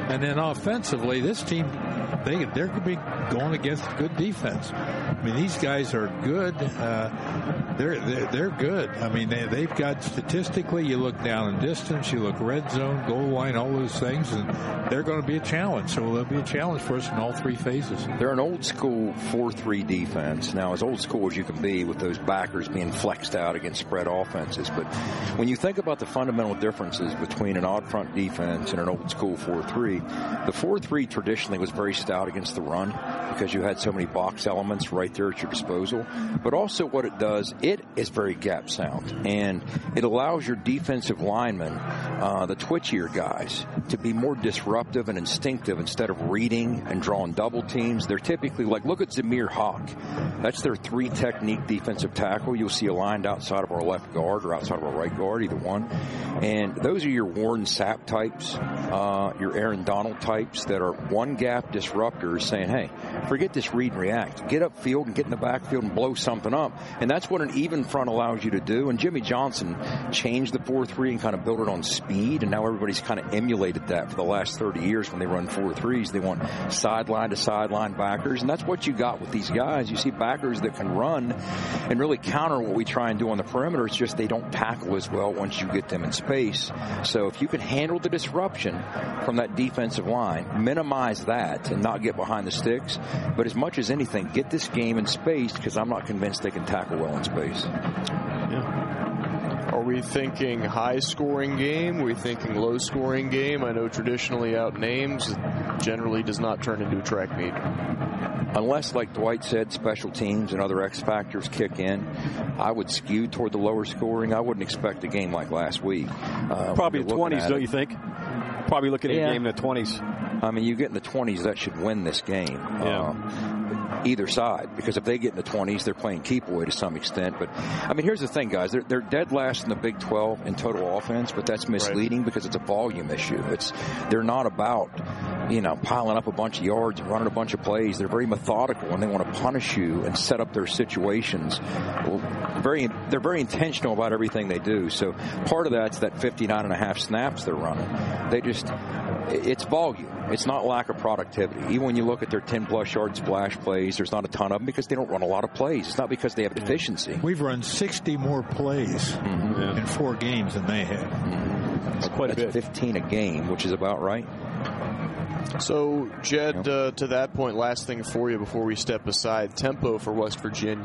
And then offensively, this team, they're going to be going against good defense. I mean, these guys are good. They're good. I mean, they've got statistically, you look down and distance, you look red zone, goal line, all those things, and they're going to be a challenge. So they'll be a challenge for us in all three phases. They're an old school 4-3 defense. Now, as old school as you can be with those backers being flexed out against spread offenses. But when you think about the fundamental differences between an odd front defense and an old school 4-3, the 4-3 traditionally was very stout against the run because you had so many box elements right there at your disposal. But also what it does, it is very gap sound. And it allows your defensive linemen, the twitchier guys, to be more disruptive and instinctive instead of reading and drawing double teams. They're typically like, look at Zamir Hawk. That's their 3-technique defensive tackle. You'll see aligned outside of our left guard or outside of our right guard, either one. And those are your Warren Sapp types, your Aaron Donald types that are one-gap disruptors saying, hey, forget this read and react. Get upfield and get in the backfield and blow something up. And that's what an even front allows you to do. And Jimmy Johnson changed the 4-3 and kind of built it on speed. And now everybody's kind of emulated that for the last 30 years when they run 4-3s. They want sideline to sideline backers. And that's what you got with these guys. You see backers that can run and really counter what we try and do on the perimeter. It's just they don't tackle as well once you get them in space. So if you can handle the disruption from that defensive line, minimize that and not get behind the sticks. But as much as anything, get this game in space because I'm not convinced they can tackle well in space. Yeah. Are we thinking high-scoring game? Are we thinking low-scoring game? I know traditionally out names generally does not turn into a track meet. Unless, like Dwight said, special teams and other X factors kick in, I would skew toward the lower scoring. I wouldn't expect a game like last week. Probably 20s, don't you think? Probably looking at a game in the 20s. I mean, you get in the 20s, that should win this game. Yeah. Either side, because if they get in the 20s, they're playing keep away to some extent. But I mean, here's the thing, guys: they're dead last in the Big 12 in total offense, but that's misleading because it's a volume issue. They're not about piling up a bunch of yards and running a bunch of plays. They're very methodical and they want to punish you and set up their situations. They're very intentional about everything they do. So part of that's that 59.5 snaps they're running. It's volume. It's not lack of productivity. Even when you look at their 10-plus yard splash plays, there's not a ton of them because they don't run a lot of plays. It's not because they have deficiency. We've run 60 more plays in 4 games than they have. That's quite a bit. 15 a game, which is about right. So, Jed, to that point, last thing for you before we step aside, tempo for West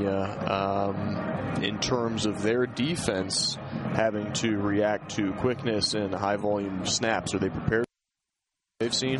Virginia in terms of their defense having to react to quickness and high-volume snaps. Are they prepared? They've seen?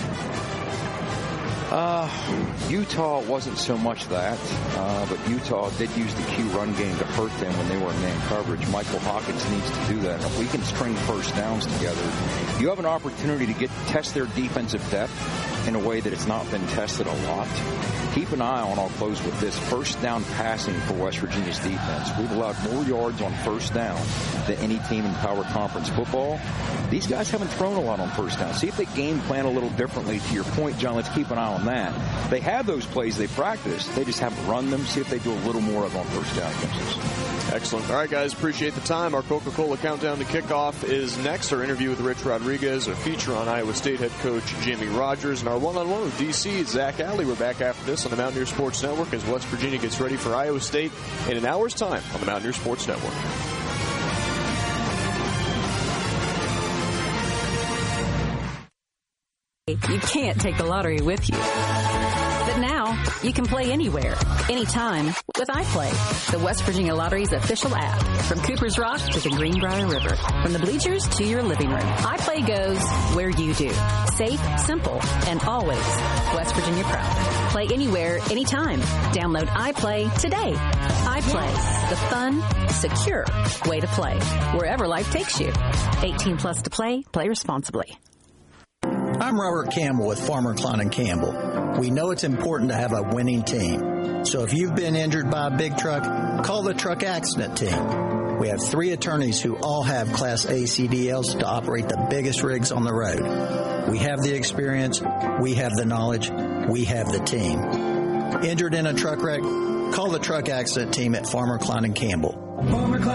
Utah wasn't so much that, but Utah did use the Q run game to hurt them when they were in man coverage. Michael Hawkins needs to do that. If we can string first downs together, you have an opportunity to test their defensive depth in a way that it's not been tested a lot. Keep an eye on, I'll close with this, first down passing for West Virginia's defense. We've allowed more yards on first down than any team in Power Conference football. These guys haven't thrown a lot on first down. See if they game plan a little differently. To your point, John, let's keep an eye on that. They have those plays they practice. They just haven't run them. See if they do a little more of on first down against us. Excellent. All right, guys, appreciate the time. Our Coca-Cola Countdown to Kickoff is next. Our interview with Rich Rodriguez, our feature on Iowa State head coach Jamie Rogers, and our one-on-one with DC Zach Alley. We're back after this on the Mountaineer Sports Network as West Virginia gets ready for Iowa State in an hour's time on the Mountaineer Sports Network. You can't take the lottery with you. But now, you can play anywhere, anytime with iPlay, the West Virginia Lottery's official app. From Cooper's Rock to the Greenbrier River, from the bleachers to your living room, iPlay goes where you do. Safe, simple, and always West Virginia proud. Play anywhere, anytime. Download iPlay today. iPlay, the fun, secure way to play. Wherever life takes you. 18 plus to play. Play responsibly. I'm Robert Campbell with Farmer Klein & Campbell. We know it's important to have a winning team. So if you've been injured by a big truck, call the truck accident team. We have 3 attorneys who all have Class A CDLs to operate the biggest rigs on the road. We have the experience, we have the knowledge, we have the team. Injured in a truck wreck? Call the truck accident team at Farmer Klein & Campbell. Farmer Klein